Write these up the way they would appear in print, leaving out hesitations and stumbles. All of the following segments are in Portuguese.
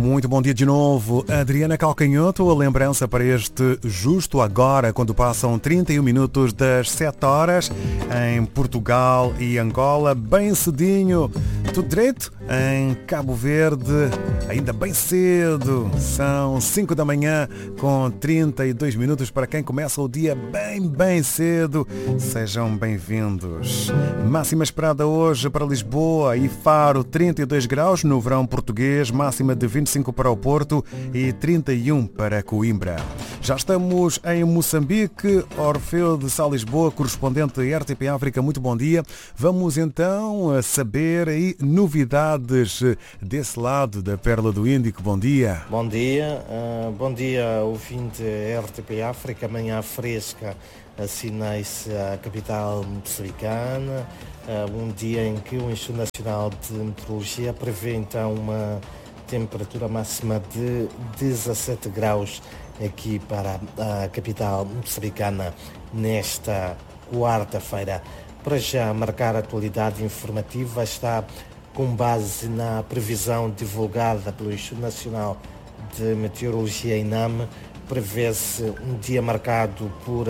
Muito bom dia de novo. Adriana Calcanhoto, a lembrança para este justo agora, quando passam 31 minutos das 7 horas, em Portugal e Angola, bem cedinho. Tudo direito? Em Cabo Verde, ainda bem cedo. São 5 da manhã com 32 minutos para quem começa o dia bem cedo. Sejam bem-vindos. Máxima esperada hoje para Lisboa e Faro, 32 graus no verão português, máxima de 25 para o Porto e 31 para Coimbra. Já estamos em Moçambique, Orfeu de Sá Lisboa, correspondente RTP África, muito bom dia. Vamos então saber aí novidades desse lado da Pérola do Índico. Bom dia. Bom dia, ouvinte RTP África, manhã fresca, assinei-se a capital moçambicana, um dia em que o Instituto Nacional de Meteorologia prevê então uma temperatura máxima de 17 graus aqui para a capital moçambicana nesta quarta-feira. Para já marcar a atualidade informativa está com base na previsão divulgada pelo Instituto Nacional de Meteorologia INAME, prevê-se um dia marcado por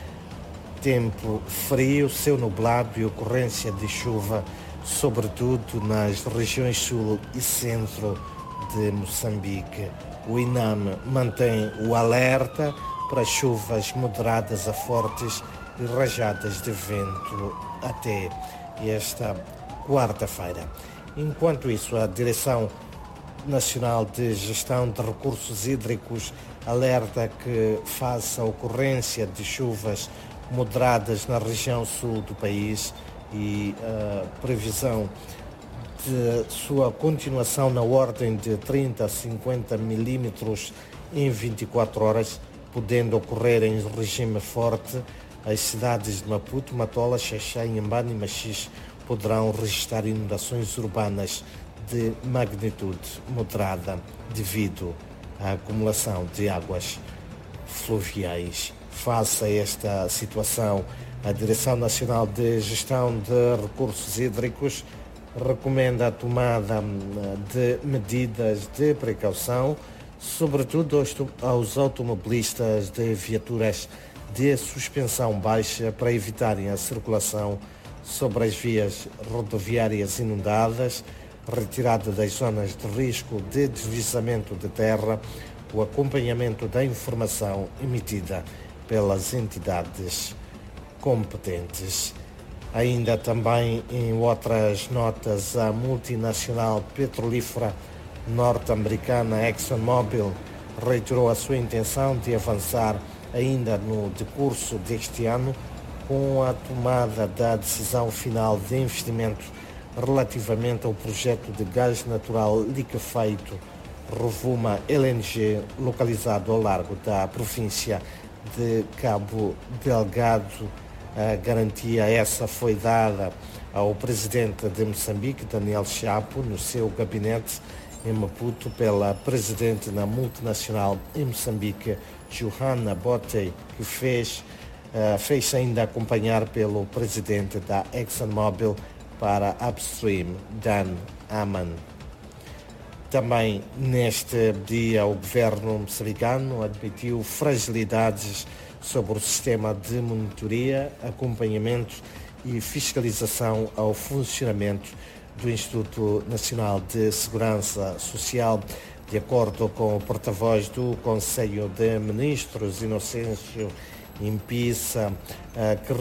tempo frio, céu nublado e ocorrência de chuva, sobretudo nas regiões sul e centro de Moçambique. O INAME mantém o alerta para chuvas moderadas a fortes e rajadas de vento até esta quarta-feira. Enquanto isso, a Direção Nacional de Gestão de Recursos Hídricos alerta que, face à ocorrência de chuvas moderadas na região sul do país e a previsão de sua continuação na ordem de 30 a 50 milímetros em 24 horas, podendo ocorrer em regime forte, as cidades de Maputo, Matola, Xaxá, Inhambane e Machis poderão registrar inundações urbanas de magnitude moderada devido à acumulação de águas fluviais. Face a esta situação, a Direção Nacional de Gestão de Recursos Hídricos recomenda a tomada de medidas de precaução, sobretudo aos automobilistas de viaturas de suspensão baixa, para evitarem a circulação sobre as vias rodoviárias inundadas, retirada das zonas de risco de deslizamento de terra, o acompanhamento da informação emitida pelas entidades competentes. Ainda também em outras notas, a multinacional petrolífera norte-americana ExxonMobil reiterou a sua intenção de avançar ainda no decurso deste ano com a tomada da decisão final de investimento relativamente ao projeto de gás natural liquefeito Rovuma LNG, localizado ao largo da província de Cabo Delgado. A garantia essa foi dada ao presidente de Moçambique, Daniel Chapo, no seu gabinete em Maputo, pela presidente da multinacional em Moçambique, Johanna Botey, que fez ainda acompanhar pelo presidente da ExxonMobil para Upstream, Dan Aman. Também neste dia o governo moçambicano admitiu fragilidades sobre o sistema de monitoria, acompanhamento e fiscalização ao funcionamento do Instituto Nacional de Segurança Social. De acordo com o porta-voz do Conselho de Ministros, Inocêncio Impissa, que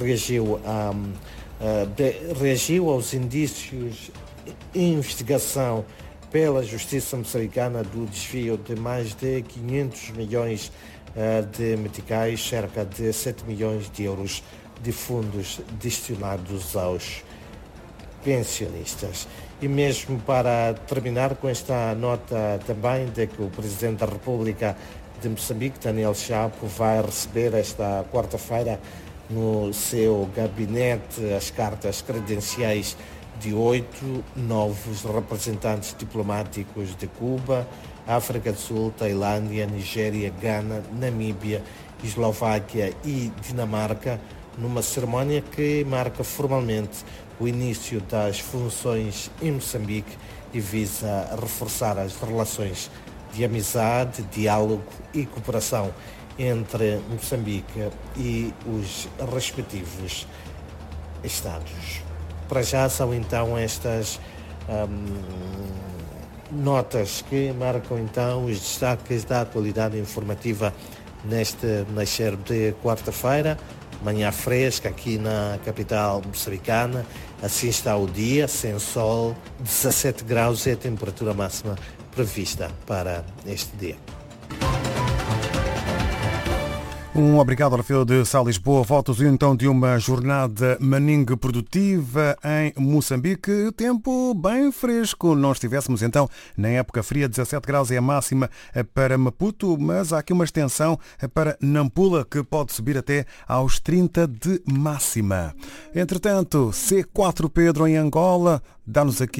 reagiu aos indícios de investigação pela Justiça moçambicana do desvio de mais de 500 milhões de meticais, cerca de 7 milhões de euros de fundos destinados aos pensionistas. E mesmo para terminar com esta nota também de que o Presidente da República de Moçambique, Daniel Chapo, vai receber esta quarta-feira no seu gabinete as cartas credenciais de 8 novos representantes diplomáticos de Cuba, África do Sul, Tailândia, Nigéria, Gana, Namíbia, Eslováquia e Dinamarca, numa cerimónia que marca formalmente o início das funções em Moçambique e visa reforçar as relações de amizade, diálogo e cooperação entre Moçambique e os respectivos Estados. Para já são então estas notas que marcam então os destaques da atualidade informativa neste nascer de quarta-feira, manhã fresca aqui na capital moçambicana. Assim está o dia, sem sol, 17 graus é a temperatura máxima prevista para este dia. Obrigado, Orfeu de Sá Lisboa. Voltas então de uma jornada maningue produtiva em Moçambique. Tempo bem fresco. Não estivéssemos então na época fria, 17 graus é a máxima para Maputo, mas há aqui uma extensão para Nampula que pode subir até aos 30 de máxima. Entretanto, C4 Pedro em Angola dá-nos aqui